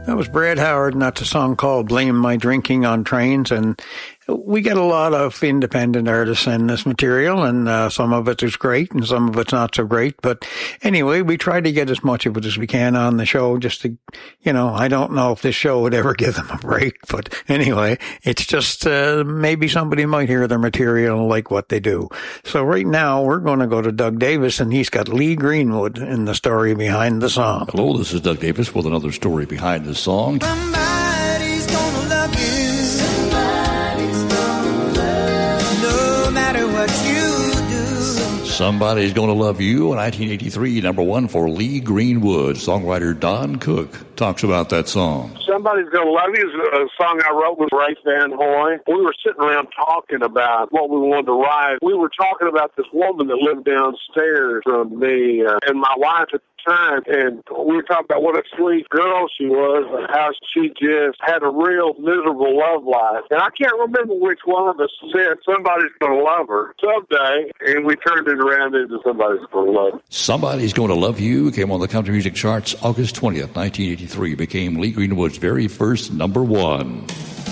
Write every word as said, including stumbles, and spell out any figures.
That was Brad Howard, and that's a song called Blame My Drinking on Trains. And we get a lot of independent artists in this material, and uh, some of it is great and some of it's not so great. But anyway, we try to get as much of it as we can on the show just to, you know, I don't know if this show would ever give them a break. But anyway, it's just uh, maybe somebody might hear their material and like what they do. So right now, we're going to go to Doug Davis, and he's got Lee Greenwood in the story behind the song. Hello, this is Doug Davis with another story behind the song. Somebody's gonna love you. Somebody's gonna love you. No matter what you do. Somebody's Gonna Love You, a nineteen eighty-three number one for Lee Greenwood. Songwriter Don Cook talks about that song. Somebody's Gonna Love You is a song I wrote with Ray Van Hoy. We were sitting around talking about what we wanted to write. We were talking about this woman that lived downstairs from me uh, and my wife at the time, and we were talking about what a sweet girl she was and how she just had a real miserable love life. And I can't remember which one of us said somebody's going to love her someday, and we turned it around into Somebody's Going to Love You. Somebody's Gonna Love You came on the country music charts August twentieth, nineteen eighty-three, became Lee Greenwood's very first number one.